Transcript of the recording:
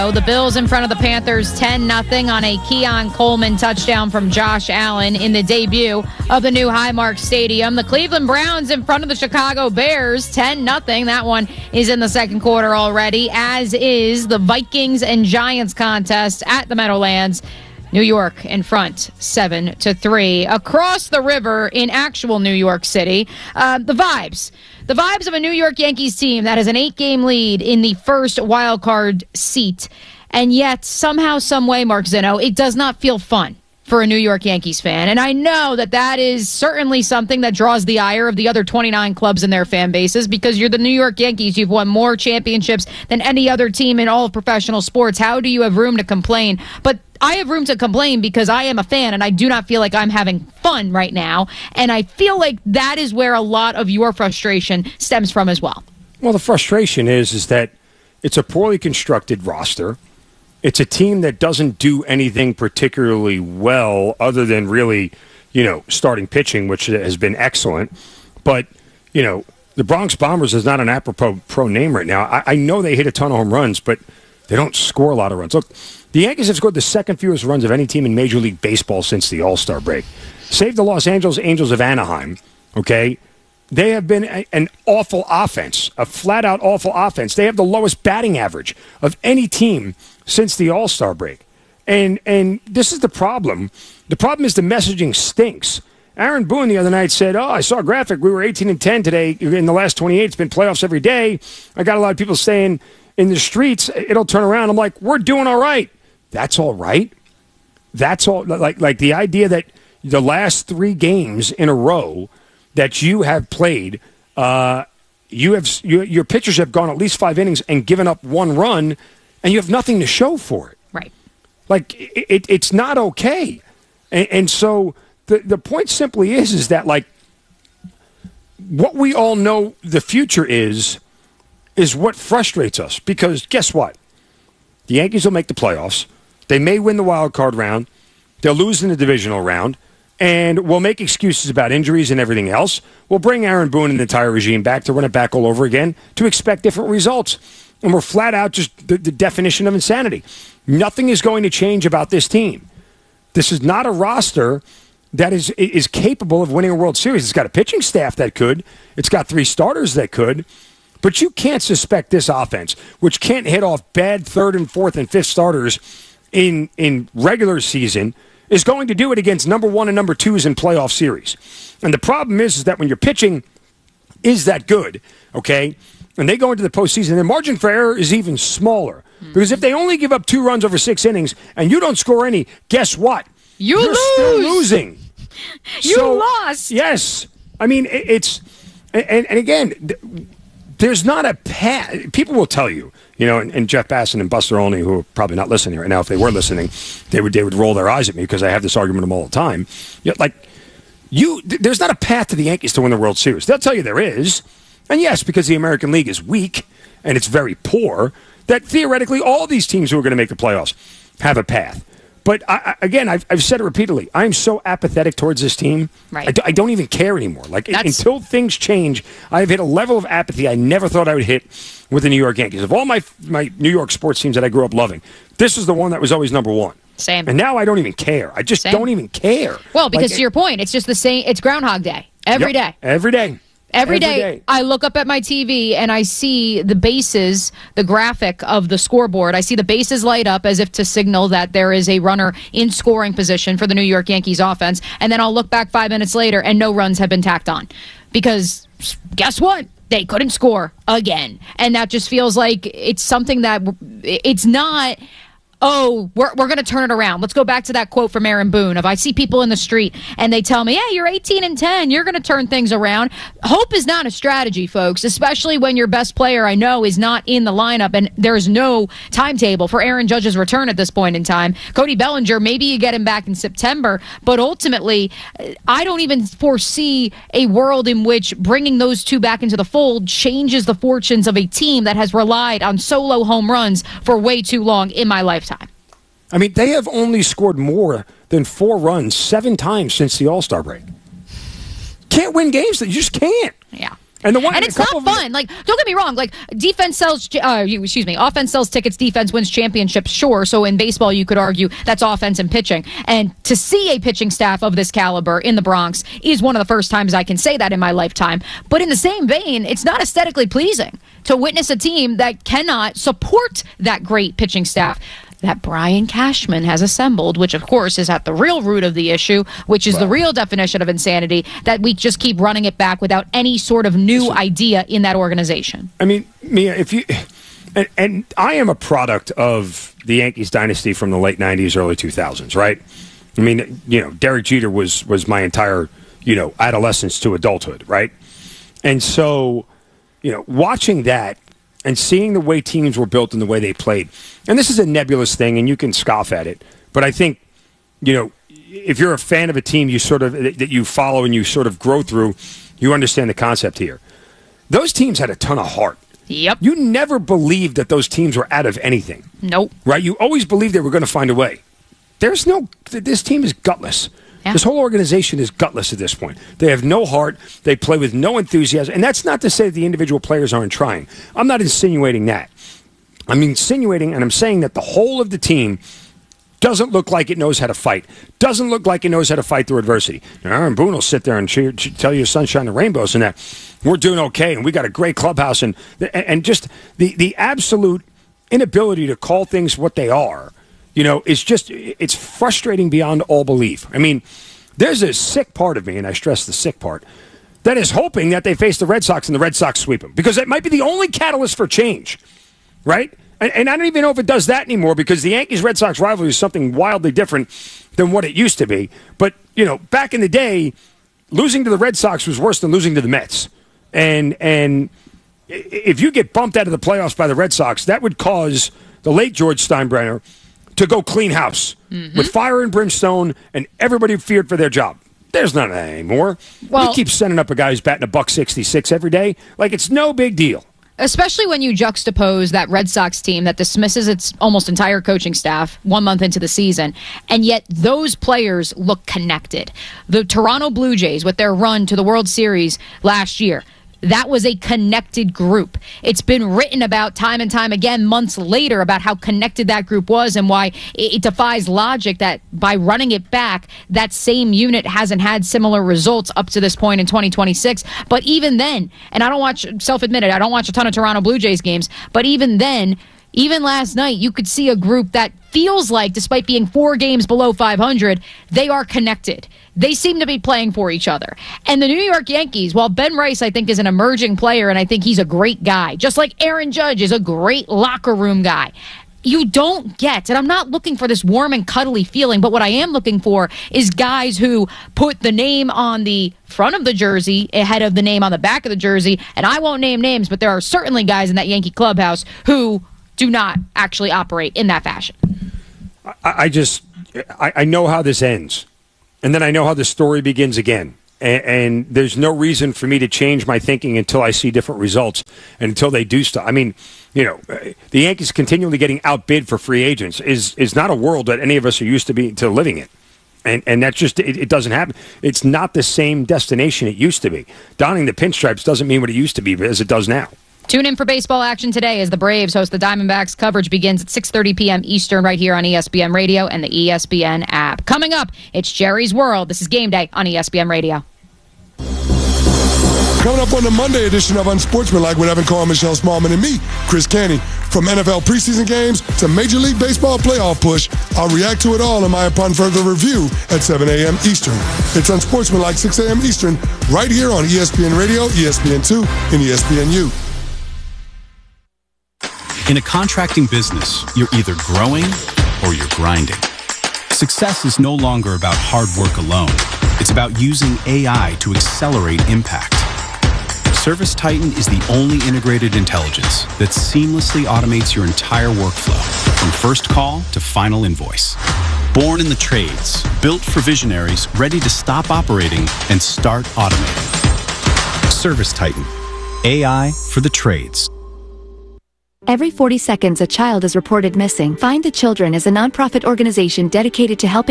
The Bills in front of the Panthers 10-0 on a Keon Coleman touchdown from Josh Allen in the debut of the new Highmark Stadium. The Cleveland Browns in front of the Chicago Bears 10-0. That one is in the second quarter already, as is the Vikings and Giants contest at the Meadowlands. New York in front 7-3. Across the river in actual New York City, the vibes of a New York Yankees team that has an 8-game lead in the first wild card seat, and yet somehow, some way, Mark Zinno, it does not feel fun for a New York Yankees fan. And I know that is certainly something that draws the ire of the other 29 clubs and their fan bases, because you're the New York Yankees. You've won more championships than any other team in all of professional sports. How do you have room to complain? But I have room to complain because I am a fan, and I do not feel like I'm having fun right now. And I feel like that is where a lot of your frustration stems from as well. Well, the frustration is that it's a poorly constructed roster. It's a team that doesn't do anything particularly well other than really, starting pitching, which has been excellent. But, the Bronx Bombers is not an apropos name right now. I know they hit a ton of home runs, but they don't score a lot of runs. Look, the Yankees have scored the second fewest runs of any team in Major League Baseball since the All-Star break. Save the Los Angeles Angels of Anaheim, okay? They have been an awful offense, a flat-out awful offense. They have the lowest batting average of any team since the All-Star break. And this is the problem. The problem is the messaging stinks. Aaron Boone the other night said, I saw a graphic. We were 18-10 today. In the last 28, it's been playoffs every day. I got a lot of people saying in the streets, it'll turn around. I'm like, we're doing all right. That's all right. That's all. Like the idea that the last 3 games in a row that you have played, your pitchers have gone at least 5 innings and given up 1 run, and you have nothing to show for it. Right. Like, it's not okay. And so the point simply is that, like, what we all know the future is what frustrates us. Because guess what? The Yankees will make the playoffs. They may win the wild card round. They'll lose in the divisional round. And we'll make excuses about injuries and everything else. We'll bring Aaron Boone and the entire regime back to run it back all over again to expect different results. And we're flat out just the definition of insanity. Nothing is going to change about this team. This is not a roster that is capable of winning a World Series. It's got a pitching staff that could. It's got 3 starters that could. But you can't suspect this offense, which can't hit off bad 3rd and 4th and 5th starters in regular season, is going to do it against number 1 and number 2s in playoff series. And the problem is that when your pitching is that good, okay, and they go into the postseason, their margin for error is even smaller. Because if they only give up 2 runs over 6 innings and you don't score any, guess what? You're still losing. You lost. Yes. I mean, it's... And again... There's not a path. People will tell you, and Jeff Basson and Buster Olney, who are probably not listening right now, if they were listening, they would roll their eyes at me because I have this argument with them all the time. There's not a path to the Yankees to win the World Series. They'll tell you there is. And yes, because the American League is weak and it's very poor, that theoretically all these teams who are going to make the playoffs have a path. But, I've said it repeatedly. I'm so apathetic towards this team. Right. I don't even care anymore. Until things change, I've hit a level of apathy I never thought I would hit with the New York Yankees. Of all my New York sports teams that I grew up loving, this is the one that was always number 1. Same. And now I don't even care. I just don't even care. Well, because to your point, it's just the same. It's Groundhog Day. Every day. Every day. Every day, I look up at my TV and I see the bases, the graphic of the scoreboard. I see the bases light up as if to signal that there is a runner in scoring position for the New York Yankees offense. And then I'll look back 5 minutes later and no runs have been tacked on. Because guess what? They couldn't score again. And that just feels like it's something that it's not... we're going to turn it around. Let's go back to that quote from Aaron Boone of I see people in the street and they tell me, hey, you're 18-10. You're going to turn things around. Hope is not a strategy, folks, especially when your best player, I know, is not in the lineup and there's no timetable for Aaron Judge's return at this point in time. Cody Bellinger, maybe you get him back in September, but ultimately, I don't even foresee a world in which bringing those 2 back into the fold changes the fortunes of a team that has relied on solo home runs for way too long in my lifetime. I mean, they have only scored more than 4 runs 7 times since the All-Star break. Can't win games. You just can't. Yeah. And it's not fun. Like, don't get me wrong. Like, offense sells tickets, defense wins championships. Sure. So in baseball, you could argue that's offense and pitching. And to see a pitching staff of this caliber in the Bronx is one of the first times I can say that in my lifetime. But in the same vein, it's not aesthetically pleasing to witness a team that cannot support that great pitching staff that Brian Cashman has assembled, which, of course, is at the real root of the issue, which is the real definition of insanity, that we just keep running it back without any sort of new idea in that organization. I mean, Mia, if you... And I am a product of the Yankees dynasty from the late 90s, early 2000s, right? I mean, Derek Jeter was my entire, adolescence to adulthood, right? And so, watching that, and seeing the way teams were built and the way they played. And this is a nebulous thing, and you can scoff at it. But I think, if you're a fan of a team that you follow and you sort of grow through, you understand the concept here. Those teams had a ton of heart. Yep. You never believed that those teams were out of anything. Nope. Right? You always believed they were going to find a way. This team is gutless. Yeah. This whole organization is gutless at this point. They have no heart. They play with no enthusiasm. And that's not to say that the individual players aren't trying. I'm not insinuating that. I'm insinuating, and I'm saying that the whole of the team doesn't look like it knows how to fight. Doesn't look like it knows how to fight through adversity. Now, Aaron Boone will sit there and tell you sunshine and rainbows and that we're doing okay and we got a great clubhouse and just the absolute inability to call things what they are. It's frustrating beyond all belief. I mean, there's a sick part of me, and I stress the sick part, that is hoping that they face the Red Sox and the Red Sox sweep them, because it might be the only catalyst for change, right? And I don't even know if it does that anymore, because the Yankees-Red Sox rivalry is something wildly different than what it used to be. But, back in the day, losing to the Red Sox was worse than losing to the Mets. And if you get bumped out of the playoffs by the Red Sox, that would cause the late George Steinbrenner to go clean house with fire and brimstone, and everybody feared for their job. There's none of that anymore. Well, you keep sending up a guy who's batting $166 every day. Like, it's no big deal. Especially when you juxtapose that Red Sox team that dismisses its almost entire coaching staff 1 month into the season, and yet those players look connected. The Toronto Blue Jays, with their run to the World Series last year, that was a connected group. It's been written about time and time again months later about how connected that group was and why it defies logic that by running it back, that same unit hasn't had similar results up to this point in 2026. But even then, and I don't watch a ton of Toronto Blue Jays games, but even then, even last night, you could see a group that feels like, despite being 4 games below 500, they are connected. They seem to be playing for each other. And the New York Yankees, while Ben Rice, I think, is an emerging player, and I think he's a great guy, just like Aaron Judge is a great locker room guy, you don't get, and I'm not looking for this warm and cuddly feeling, but what I am looking for is guys who put the name on the front of the jersey ahead of the name on the back of the jersey. And I won't name names, but there are certainly guys in that Yankee clubhouse who do not actually operate in that fashion. I know how this ends, and then I know how the story begins again. And there's no reason for me to change my thinking until I see different results and until they do stuff. I mean, the Yankees continually getting outbid for free agents is not a world that any of us are used to living in. And that's just, it doesn't happen. It's not the same destination it used to be. Donning the pinstripes doesn't mean what it used to be as it does now. Tune in for baseball action today as the Braves host the Diamondbacks. Coverage begins at 6:30 p.m. Eastern right here on ESPN Radio and the ESPN app. Coming up, it's Jerry's World. This is Game Day on ESPN Radio. Coming up on the Monday edition of Unsportsmanlike with Evan Carr, Michelle Smallman, and me, Chris Canty. From NFL preseason games to Major League Baseball playoff push, I'll react to it all in my Upon Further Review at 7 a.m. Eastern. It's Unsportsmanlike, 6 a.m. Eastern, right here on ESPN Radio, ESPN2, and ESPNU. In a contracting business, you're either growing or you're grinding. Success is no longer about hard work alone. It's about using AI to accelerate impact. ServiceTitan is the only integrated intelligence that seamlessly automates your entire workflow, from first call to final invoice. Born in the trades, built for visionaries ready to stop operating and start automating. ServiceTitan, AI for the trades. Every 40 seconds, a child is reported missing. Find the Children is a nonprofit organization dedicated to helping